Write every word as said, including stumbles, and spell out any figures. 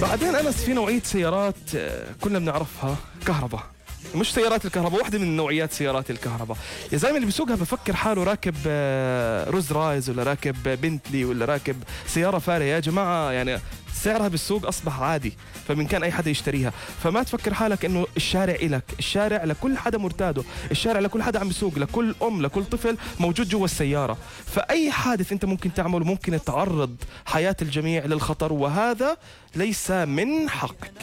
بعدين أنس في نوعية سيارات كلنا بنعرفها كهرباء، مش سيارات الكهرباء، واحدة من نوعيات سيارات الكهرباء. يا زلمة اللي بيسوقها بفكر حاله راكب روز رايز ولا راكب بنتلي ولا راكب سيارة فارهة. يا جماعة يعني سعرها بالسوق أصبح عادي، فمن كان أي حدا يشتريها. فما تفكر حالك إنه الشارع إلك، الشارع لكل حدا مرتاده، الشارع لكل حدا عم يسوق، لكل أم لكل طفل موجود جوا السيارة. فأي حادث أنت ممكن تعمله ممكن تعرض حياة الجميع للخطر، وهذا ليس من حقك.